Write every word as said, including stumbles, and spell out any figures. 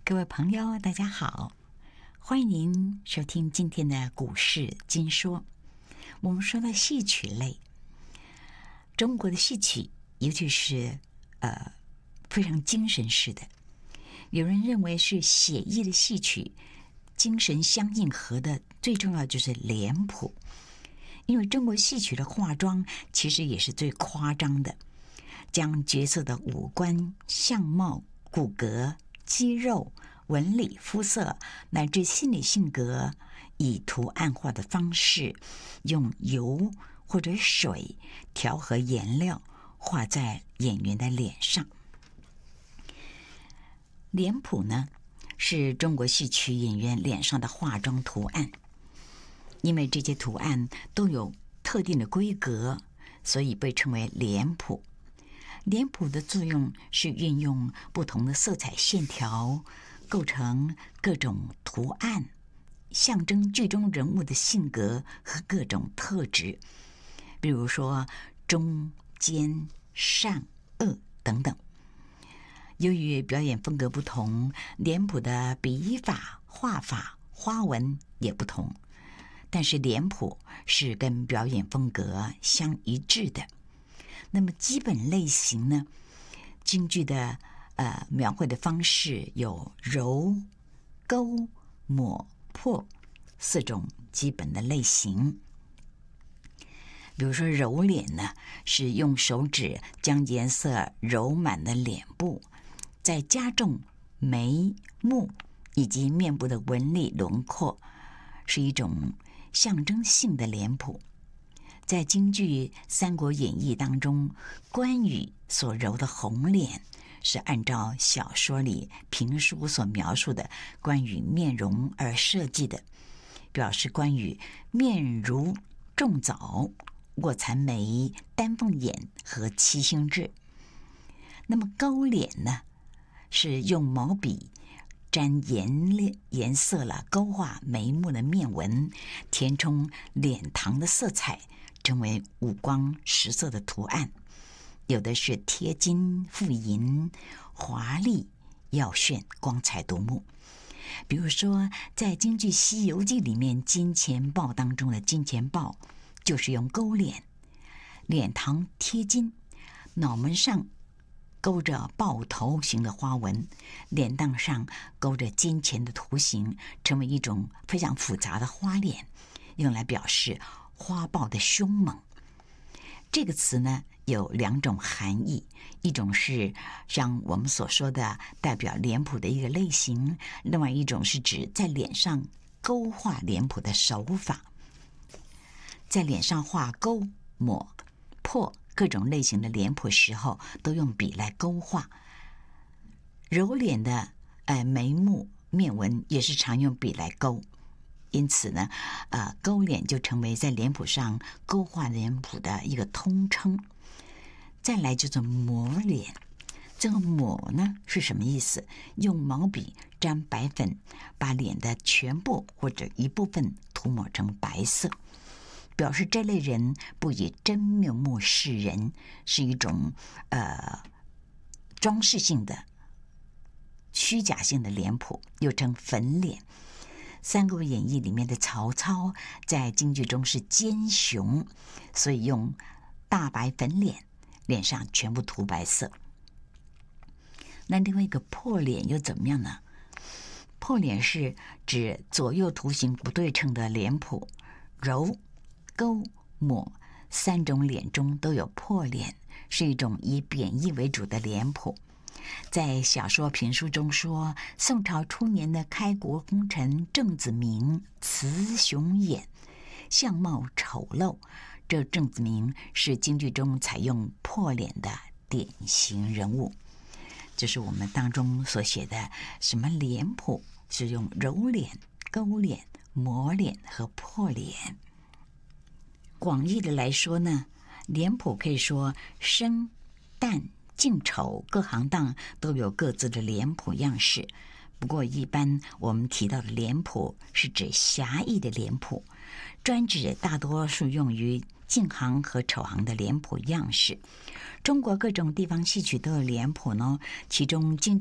各位朋友，大家好，欢迎您收听今天的股市金说。我们说到戏曲类，中国的戏曲，尤其是呃非常精神式的，有人认为是写意的戏曲，精神相应合的最重要就是脸谱。因为中国戏曲的化妆其实也是最夸张的，将角色的五官、相貌、骨骼、肌肉、纹理、肤色乃至心理性格，以图案化的方式，用油或者水调和颜料，画在演员的脸上。脸谱呢，是中国戏曲演员脸上的化妆图案。因为这些图案都有特定的规格，所以被称为脸谱。脸谱的作用是运用不同的色彩线条，构成各种图案，象征剧中人物的性格和各种特质，比如说忠、奸、善、恶等等。由于表演风格不同，脸谱的笔法、画法、花纹也不同。但是脸谱是跟表演风格相一致的。那么基本类型呢，京剧的呃描绘的方式有揉、勾、抹、破四种基本的类型。比如说揉脸呢，是用手指将颜色揉满了脸部，再加重眉、目以及面部的纹理轮廓，是一种象征性的脸谱。在京剧《三国演义》当中，关羽所揉的红脸是按照小说里评书所描述的关羽面容而设计的，表示关羽面如重枣、卧蚕眉、丹凤眼和七星痣。那么勾脸呢，是用毛笔沾颜颜色了，勾画眉目的面纹，填充脸膛的色彩，成为五光十色的图案。有的是贴金覆银，华丽耀炫，光彩夺目。比如说在京剧《西游记》里面，金钱豹当中的金钱豹就是用勾脸，脸膛贴金，脑门上勾着豹头形的花纹，脸蛋上勾着金钱的图形，成为一种非常复杂的花脸，用来表示花豹的凶猛。这个词呢有两种含义，一种是像我们所说的代表脸谱的一个类型，另外一种是指在脸上勾画脸谱的手法。在脸上画勾、抹、破各种类型的脸谱时候，都用笔来勾画。揉脸的呃眉目面纹也是常用笔来勾，因此呢，呃勾脸就成为在脸谱上勾画脸谱的一个通称。再来就是抹脸，这个抹呢是什么意思？用毛笔沾白粉，把脸的全部或者一部分涂抹成白色，表示这类人不以真面目示人，是一种呃装饰性的、虚假性的脸谱，又称粉脸。《三国演义》里面的曹操在京剧中是奸雄，所以用大白粉脸，脸上全部涂白色。那另外一个破脸又怎么样呢？破脸是指左右图形不对称的脸谱，揉、勾、抹三种脸中都有破脸，是一种以贬义为主的脸谱。在小说评书中说，宋朝初年的开国功臣郑子明雌雄眼，相貌丑陋。这郑子明是京剧中采用破脸的典型人物。就是我们当中所写的什么脸谱，是用揉脸、勾脸、抹脸和破脸。广义的来说呢，脸谱可以说生、旦、净、丑各行当都有各自的脸谱样式。不过一般我们提到的脸谱是指狭义的脸谱，专指大多数用于净行和丑行的脸谱样式。中国各种地方戏曲都有脸谱呢，其中京